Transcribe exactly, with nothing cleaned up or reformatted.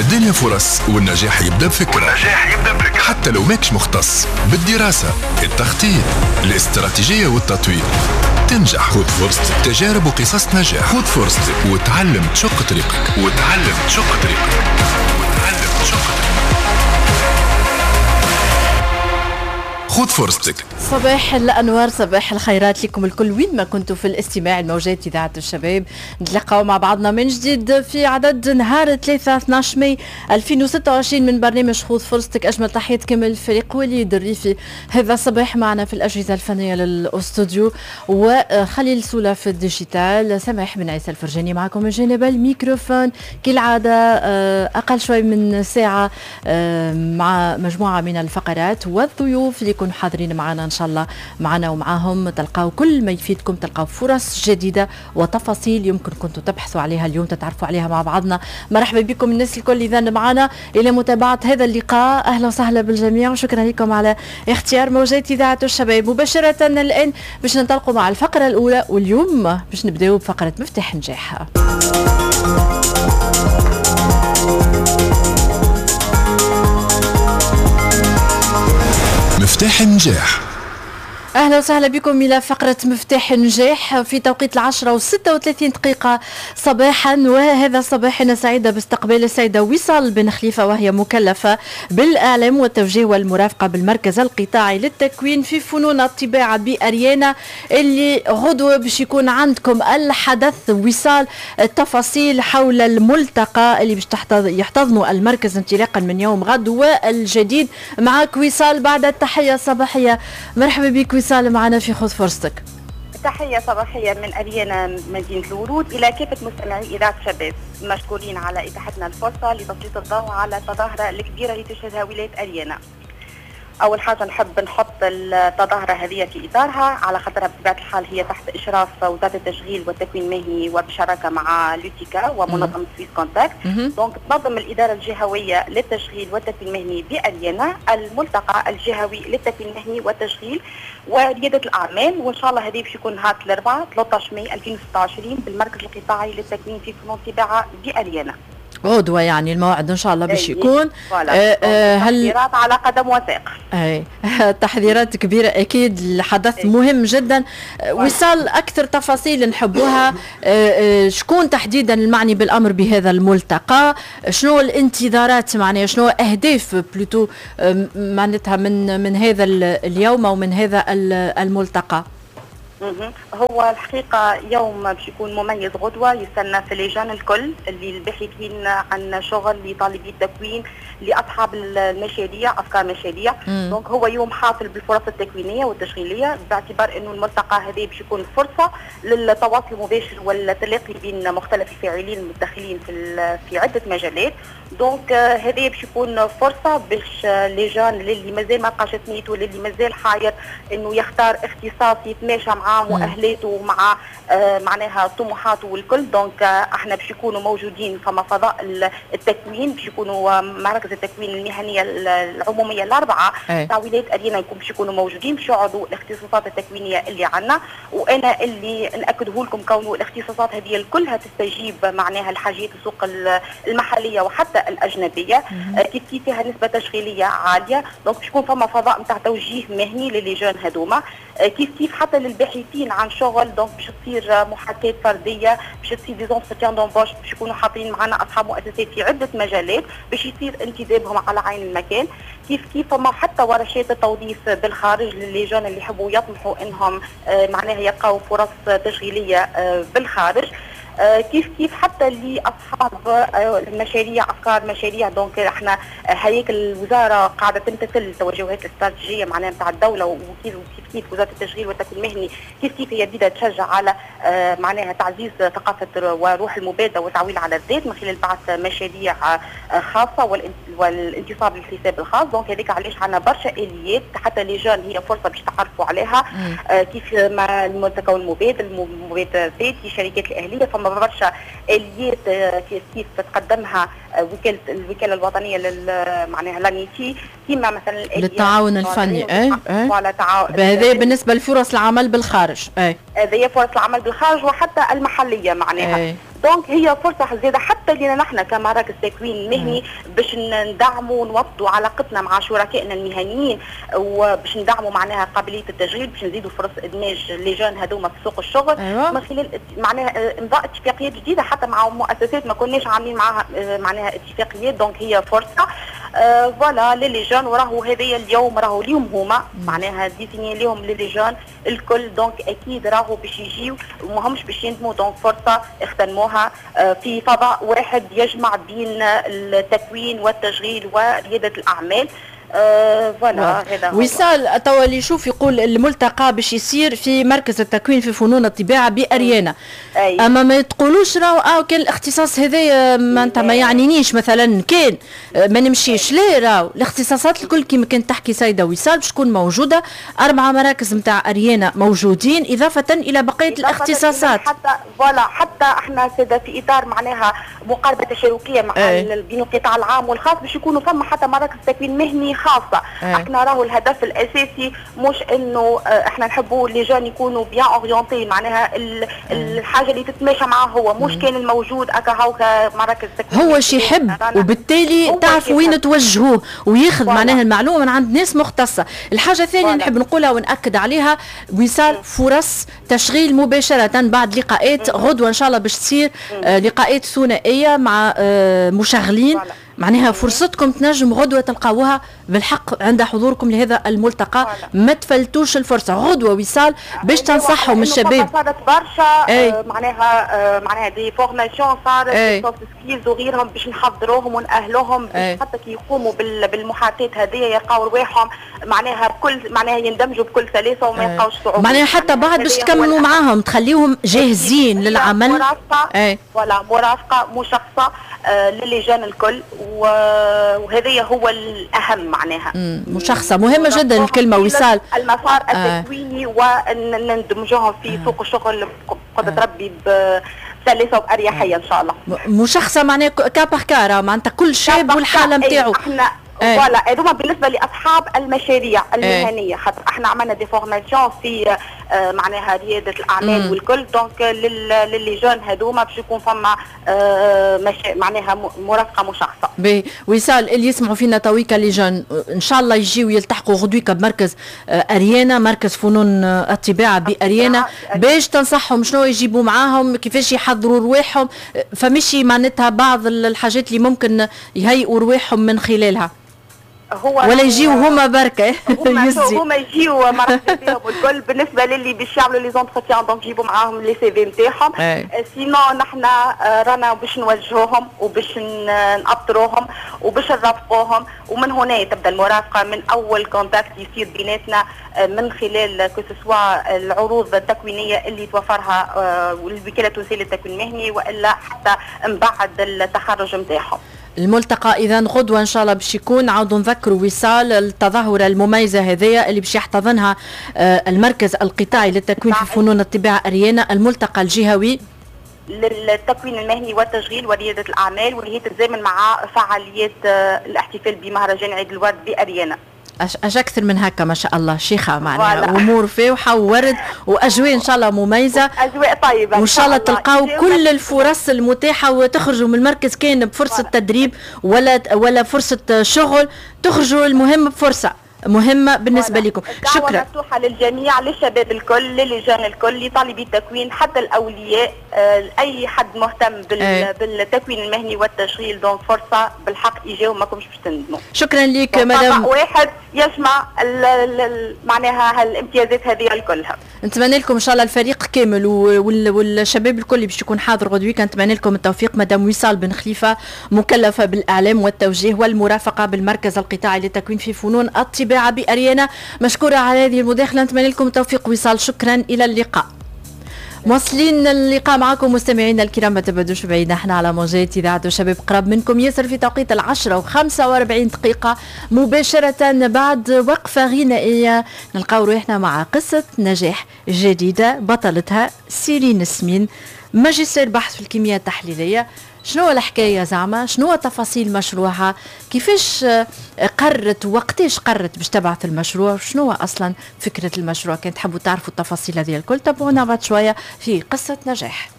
الدنيا فرص والنجاح يبدأ بفكرة والنجاح يبدأ بفكرة حتى لو ماكش مختص بالدراسة، التخطيط، الاستراتيجية والتطوير. تنجح. خذ فرصتك. تجارب وقصص نجاح. خذ فرصتك وتعلم تشق طريقك. وتعلم تشق طريقك. وتعلم تشق طريقك. خذ فرصتك. صباح الأنوار، صباح الخيرات لكم الكل وين ما كنتوا في الاستماع الموجات إذاعة الشباب. نتلقاو مع بعضنا من جديد في عدد نهار ثلاثة اثناش ماي ألفين وستة وعشرين من برنامج خذ فرصتك. أجمل تحيات كامل الفريق وليد الريفي هذا الصباح معنا في الأجهزة الفنية للأستوديو، وخليل سولا في الديجيتال، سماح بن عيسى الفرجاني معكم من جانب الميكروفون كالعادة. أقل شوي من ساعة مع مجموعة من الفقرات والضيوف اللي يكونوا حاضرين معنا إن شاء الله. معنا ومعاهم تلقاو كل ما يفيدكم، تلقاو فرص جديدة وتفاصيل يمكن كنتوا تبحثوا عليها اليوم، تتعرفوا عليها مع بعضنا. مرحبا بكم الناس الكل إذا معنا إلى متابعة هذا اللقاء. أهلا وسهلا بالجميع وشكرا لكم على اختيار موجات إذاعة الشباب. مباشرة الآن باش ننطلقوا مع الفقرة الأولى، واليوم باش نبداو بفقرة مفتاح نجاح. مفتاح النجاح. أهلا وسهلا بكم إلى فقرة مفتاح النجاح في توقيت العشرة وستة وثلاثين دقيقة صباحا. وهذا الصباح أنا سعيدة باستقبال السيدة وصال بن خليفة، وهي مكلفة بالإعلام والتوجيه والمرافقة بالمركز القطاعي للتكوين في فنون الطباعة بأريانا، اللي غدوة باش يكون عندكم الحدث. وصال التفاصيل حول الملتقى اللي باش يحتضنوا المركز انطلاقا من يوم غد والجديد. معك وصال بعد التحية الصباحية. مرحبا بك وصال معنا في خذ فرصتك. تحية صباحية من أريانا مدينة الورود إلى كافة مستمعي إذاعة الشباب، مشكورين على إتاحتنا الفرصة لتسليط الضوء على التظاهرة الكبيرة اللي تشهدها ولاية أريانا. أول حاجة نحب نحط التظاهرة هذه في إطارها، على خاطرها بطبيعة الحال هي تحت إشراف وزارة التشغيل والتكوين المهني وبشراكة مع لوتيكا ومنظمة سويس كونتاكت. دونك تنظم الإدارة الجهوية للتشغيل والتكوين المهني بأريانا الملتقى الجهوي للتكوين المهني والتشغيل وريادة الأعمال، وإن شاء الله هذه باش يكون نهار الأربعاء ثلاثة عشر ماي ألفين وستة وعشرين بالمركز القطاعي للتكوين في فنون الطباعة بأريانا. غدوة يعني الموعد ان شاء الله باش يكون. آه آه هل تحضيرات على قدم وساق. اي تحضيرات كبيره اكيد، الحدث مهم جدا. وصال اكثر تفاصيل نحبوها. آه شكون تحديدا المعني بالامر بهذا الملتقى؟ شنو الانتظارات معناها، شنو اهداف بلوتو آه معناتها من من هذا اليوم او من هذا الملتقى؟ هو الحقيقة يوم باش يكون مميز غدوة، يستنى في اللجان الكل اللي الباحثين عن شغل لطالبي التكوين لأصحاب المشاريع أفكار مشاريع. دونك هو يوم حافل بالفرص التكوينية والتشغيلية، باعتبار أنه الملتقى هذه باش يكون فرصة للتواصل المباشر والتلاقي بين مختلف الفاعلين المدخلين في في عدة مجالات. دونك هذه باش يكون فرصة باش لجان اللي مازال ما لقاش نيته، واللي مازال حاير انه يختار اختصاص يتماشى مع مؤهلاته ومع آه معناها طموحاته والكل. دونك آه احنا باش يكونوا موجودين فما فضاء التكوين، باش يكونوا مراكز التكوين المهنيه العموميه الاربعه تاع ولايه اريانا يكون باش يكونوا موجودين، باش يقعدوا الاختصاصات التكوينيه اللي عندنا. وانا اللي ناكده لكم كونه الاختصاصات هذه الكلها تستجيب معناها الحاجيات السوق المحليه وحتى الاجنبيه. آه كيف كيف فيها نسبه تشغيليه عاليه. دونك باش يكون فما فضاء نتاع توجيه مهني للجان هذوما. آه كيف كيف حتى للباحثين عن شغل. دونك باش تصير محاكاه فرديه، باش تصير دي زونتروتيان دونبوش، باش يكونوا حاطين معنا اصحاب مؤسسات في عده مجالات باش يصير انتدابهم على عين المكان. كيف كيف فما حتى ورشات التوظيف بالخارج للجان اللي يحبوا يطمحوا انهم آه معناها يلقاو فرص تشغيليه آه بالخارج. آه كيف كيف حتى لاصحاب آه المشاريع افكار مشاريع. دونك احنا آه هياكل الوزاره قاعده تمتثل التوجهات الاستراتيجيه معناها نتاع الدوله، وكيف كيف كيف وزاره التشغيل والتكوين المهني كيف كيف هي بدها تشجع على آه معناها تعزيز ثقافه وروح المبادره والتعويل على الذات من خلال بعث مشاريع آه خاصه والانتصاب للحساب الخاص. دونك هذيك علاش عندنا برشا اليات حتى لجان هي فرصه باش تعرفوا عليها. آه كيف مع التكون المبادر المبادر الذاتي الشركات الاهليه، فما برشا اليات كيف كيف تقدمها وكاله الوكاله الوطنيه لل معناها لانيتي، كيما مثلا للتعاون الفني. اي وعلى تعاون هذا بالنسبه لفرص العمل بالخارج. اي هذه فرص العمل بالخارج وحتى المحليه معناها. دونك هي فرصه زياده حتى لنا نحن كمراكز تكوين مهني باش ندعموا ونوطوا علاقتنا مع شركائنا المهنيين، وباش ندعموا معناها قابليه التشغيل، باش نزيدوا فرص ادماج لي جون هذوما في سوق الشغل. أيوة. من خلال معناها امضاء اتفاقيات جديده حتى مع مؤسسات ما كناش عاملين معاها معناها اتفاقيات. دونك هي فرصه آه فوالا للي جون، وراهو هذايا اليوم راهو اليوم هما معناها ديزيني لهم للي جون الكل. دونك اكيد راهو باش يجيو وماهمش باش يندموا. دونك فرصه اغتنموها آه في فضاء واحد يجمع بين التكوين والتشغيل ورياده الاعمال. آه فوالا هذا وصال توا اللي يشوف يقول الملتقى باش يصير في مركز التكوين في فنون الطباعه باريانا. أي. اما ما تقولوش راهو اه كان الاختصاص هذايا ما انت ما يعنينيش مثلا كان ما نمشيش. ليه راهو الاختصاصات الكل كما كانت تحكي سيده وصال باش تكون موجوده. اربعه مراكز نتاع اريانا موجودين اضافه الى بقيه الاختصاصات. حتى فوالا حتى احنا سيده في اطار معناها مقاربه تشاركيه مع بين القطاع العام والخاص باش يكونوا فما حتى مراكز تكوين مهني خاصه. أيه. احنا راهو الهدف الاساسي مش انه احنا نحبوا لي جون يكونوا بيان اورينتي معناها الحاجه اللي تتماشى معاه هو مش كان الموجود اكا هاو كمراكز تكوين. هو شي يحب وبالتالي تعرفوا وين توجهوه وياخذ معناها المعلومه من عند ناس مختصه. الحاجه الثانيه نحب نقولها ونأكد عليها وصال فرص تشغيل مباشره بعد لقاءات غدوه ان شاء الله باش تصير آه لقاءات ثنائيه مع آه مشغلين. معناها فرصتكم تنجم غدوه تلقاوها بالحق عند حضوركم لهذا الملتقى. ما تفلتوش الفرصه غدوه وصال باش تنصحوا من الشباب. صارت برشا آه معناها آه معناها دي فورماسيون صارت سوفت سكيلز وغيرهم باش نحضروهم ونأهلوهم حتى كي يقوموا بالمحادثات هذه يلقاو رواحهم معناها بكل معناها يندمجوا بكل سلاسه وما يلقاوش صعوبه. معناها حتى بعد باش تكملوا معاهم تخليهم جاهزين للعمل. مرافقه فوالا مرافقه مشخصه آه للي جان الكل، وهذا هو الاهم معناها. مشخصه مهمه جدا الكلمه وصال المسار التكويني آه. وندمجوهم في آه. سوق الشغل بقدره آه. ربي بسلاسه وباريحيه ان شاء الله. مشخصه معناها كابر كارا معناتها كل شاب والحاله نتاعو. احنا فوالا هذوما بالنسبه لاصحاب المشاريع المهنيه خاطر احنا عملنا دي فورماسيون في آه معناها رياده الاعمال مم. والكل. دونك للي جون هذوما باش يكون فما آه معناها مرافقه مشخصه. باهي وصال اللي يسمعوا فينا تويكا لي جون ان شاء الله يجيو يلتحقوا غدويكا بمركز آه اريانا مركز فنون آه الطباعه باريانا باش تنصحهم شنو يجيبوا معاهم كيفاش يحضروا رواحهم. فمشي معناتها بعض الحاجات اللي ممكن يهيئوا رواحهم من خلالها. هو ولا يجيو هما بركه هما هما يجيو مرحبا والكل. بالنسبه للي باش يعملوا لي زونتروتيان دونك يجيبوا معاهم لي سي في نتاعهم. سينو نحن رانا باش نوجهوهم وباش نأطروهم وباش نرافقوهم، ومن هنا تبدا المرافقه من اول كونتاكت يصير بيناتنا من خلال كو سوا العروض التكوينيه اللي توفرها الوكاله التونسيه للتكوين المهني والا حتى من بعد التخرج نتاعهم. الملتقى اذا غدوه ان شاء الله باش يكون. عاودوا نذكروا وصال التظاهره المميزه هذيا اللي باش يحتضنها المركز القطاعي للتكوين في فنون الطباعه اريانا، الملتقى الجهوي للتكوين المهني والتشغيل ورياده الاعمال واللي هي تتزامن مع فعاليات الاحتفال بمهرجان عيد الورد باريانا. اش اكثر من هكا ما شاء الله شيخه معناها امور فاوحه وورد واجواء ان شاء الله مميزه. اجواء طيبه وان شاء الله تلقاو كل الفرص المتاحه وتخرجوا من المركز كان بفرصه تدريب ولا ولا فرصه شغل، تخرجوا المهم بفرصه مهمه بالنسبه لكم. شكرا. مفتوحه للجميع للشباب الكل للجان الكل لطالبي التكوين حتى الاولياء آه، اي حد مهتم بال... أي. بالتكوين المهني والتشغيل. دونك فرصه بالحق يجاو ماكمش باش تندموا. شكرا لك مدام. واحد يجمع ال... ال... معناها هالامتيازات هذه الكلها. نتمنى لكم ان شاء الله الفريق كامل وال... والشباب الكل باش يكون حاضر غدوي. نتمنى لكم التوفيق. مدام وصال بن خليفه مكلفه بالاعلام والتوجيه والمرافقه بالمركز القطاعي للتكوين في فنون الطباعه بأريانا، مشكورة على هذه المداخلة. نتمنى لكم التوفيق وصال. شكرا إلى اللقاء. مواصلين اللقاء معكم مستمعينا الكرام، ما تبعدوش بعيد، احنا على موجات اذاعه الشباب قرب منكم ياسر في توقيت العشرة وخمسة وأربعين دقيقة مباشرة بعد وقفة غنائية نلقاو روحنا مع قصة نجاح جديدة بطلتها سيرين سمين، ماجستير بحث في الكيمياء التحليلية. شنو الحكاية زعما؟ شنو تفاصيل مشروعها؟ كيفاش قررت وقتاش قررت باش تبعث المشروع؟ شنو اصلا فكرة المشروع؟ كنت تحبوا تعرفوا التفاصيل هذه الكل، تابعونا بعد شوية في قصة نجاح.